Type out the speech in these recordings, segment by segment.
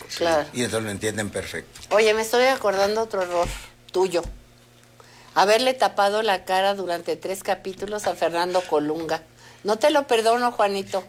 Claro. Y entonces lo entienden perfecto. Oye, me estoy acordando otro error tuyo. Haberle tapado la cara durante 3 capítulos a Fernando Colunga. No te lo perdono, Juanito.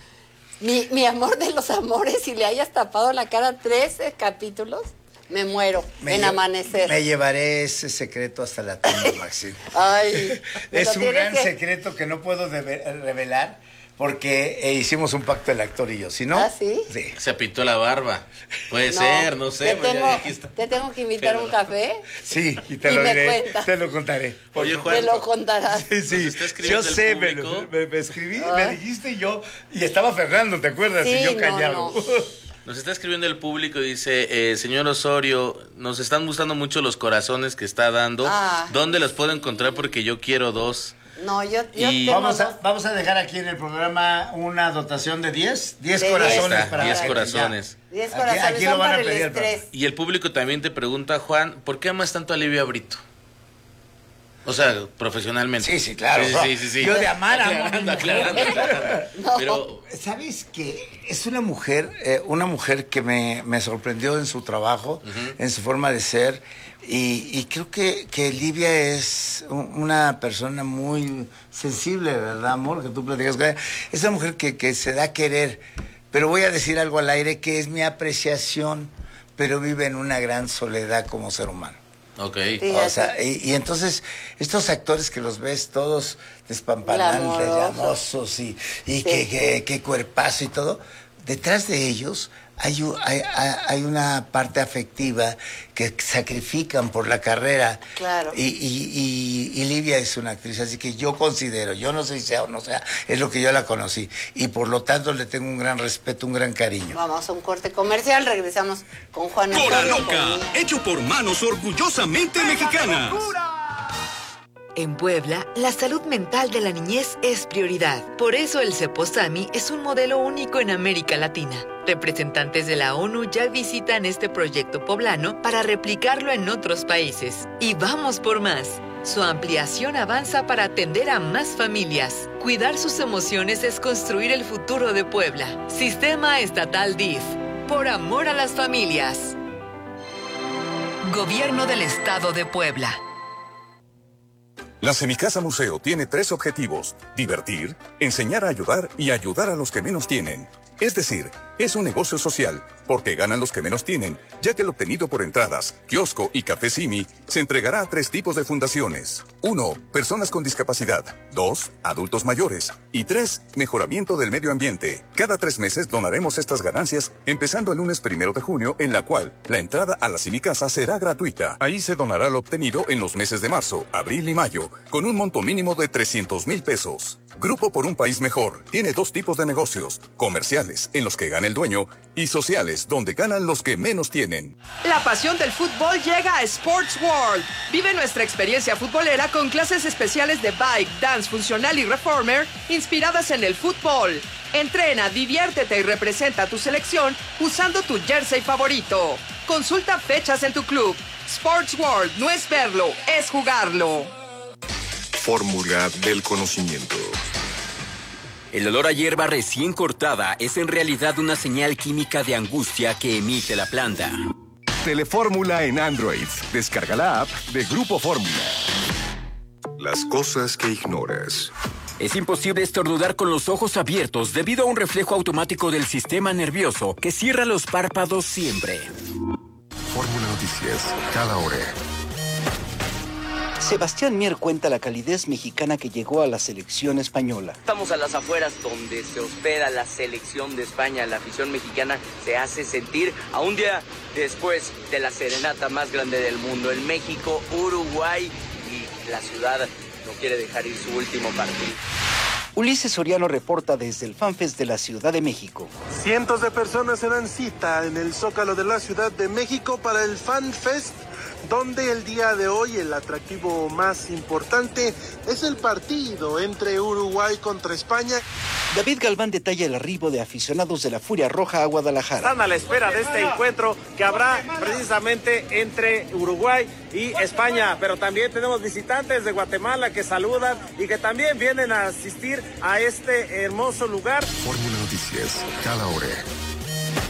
Mi amor de los amores, si le hayas tapado la cara 13 capítulos, me muero en Amanecer. Me llevaré ese secreto hasta la tumba, Maxine. Ay, es un gran secreto que no puedo revelar porque hicimos un pacto el actor y yo. Si no, ¿Ah, sí? Sí. Se pintó la barba. Puede ser, no sé. Te tengo que invitar a un café. Sí, y te lo diré, te lo contaré. Oye, Juan, te lo contarás. Sí, yo sé, me escribí, me dijiste y estaba Fernando, ¿te acuerdas? Sí, y yo callado. No. Nos está escribiendo el público y dice, señor Osorio, nos están gustando mucho los corazones que está dando. ¿Dónde los puedo encontrar? Porque yo quiero 2. No, yo vamos a dejar aquí en el programa una dotación de 10 corazones para 10 corazones. 10 corazones aquí lo van a pedir. Y el público también te pregunta, Juan, ¿por qué amas tanto a Livia Brito? O sea, profesionalmente. Sí, claro. Sí. Yo de amar a aclarando. No. Pero, ¿sabes qué? Es una mujer que me sorprendió en su trabajo, en su forma de ser. Y creo que Livia es una persona muy sensible, ¿verdad, amor? Que tú platicas con ella. Es una mujer que se da a querer. Pero voy a decir algo al aire que es mi apreciación, pero vive en una gran soledad como ser humano. Ok. O sea, y entonces estos actores que los ves todos despampanantes, llamosos y que cuerpazo y todo, detrás de ellos hay una parte afectiva que sacrifican por la carrera. Claro. Y Livia es una actriz, así que yo considero, yo no sé si sea o no sea, es lo que yo la conocí. Y por lo tanto le tengo un gran respeto, un gran cariño. Vamos a un corte comercial, regresamos con Juan Cora Loca, hecho por manos orgullosamente mexicanas. En Puebla, la salud mental de la niñez es prioridad. Por eso el Ceposami es un modelo único en América Latina. Representantes de la ONU ya visitan este proyecto poblano para replicarlo en otros países. Y vamos por más. Su ampliación avanza para atender a más familias. Cuidar sus emociones es construir el futuro de Puebla. Sistema Estatal DIF. Por amor a las familias. Gobierno del Estado de Puebla. La Semicasa Museo tiene 3 objetivos: divertir, enseñar a ayudar y ayudar a los que menos tienen. Es decir, es un negocio social, porque ganan los que menos tienen, ya que el obtenido por entradas, kiosco y café Simi se entregará a 3 tipos de fundaciones. 1. Personas con discapacidad. 2. Adultos mayores. Y 3. Mejoramiento del medio ambiente. Cada 3 meses donaremos estas ganancias, empezando el lunes 1 de junio, en la cual la entrada a la Semicasa será gratuita. Ahí se donará lo obtenido en los meses de marzo, abril y mayo, con un monto mínimo de 300,000 pesos. Grupo por un País Mejor tiene 2 tipos de negocios: comerciales, en los que gana el dueño, y sociales, donde ganan los que menos tienen. La pasión del fútbol llega a Sports World. Vive nuestra experiencia futbolera con clases especiales de bike, dance funcional y reformer inspiradas en el fútbol. Entrena, diviértete y representa a tu selección usando tu jersey favorito. Consulta fechas en tu club. Sports World no es verlo, es jugarlo. Fórmula del conocimiento. El olor a hierba recién cortada es en realidad una señal química de angustia que emite la planta. Telefórmula en Android. Descarga la app de Grupo Fórmula. Las cosas que ignoras. Es imposible estornudar con los ojos abiertos debido a un reflejo automático del sistema nervioso que cierra los párpados siempre. Fórmula Noticias, cada hora. Sebastián Mier cuenta la calidez mexicana que llegó a la selección española. Estamos a las afueras donde se hospeda la selección de España. La afición mexicana se hace sentir a un día después de la serenata más grande del mundo. En México, Uruguay, y la ciudad no quiere dejar ir su último partido. Ulises Soriano reporta desde el FanFest de la Ciudad de México. Cientos de personas se dan cita en el Zócalo de la Ciudad de México para el FanFest, donde el día de hoy el atractivo más importante es el partido entre Uruguay contra España. David Galván detalla el arribo de aficionados de la Furia Roja a Guadalajara. Están a la espera de este encuentro que habrá precisamente entre Uruguay y España, pero también tenemos visitantes de Guatemala que saludan y que también vienen a asistir a este hermoso lugar. Fórmula Noticias, cada hora.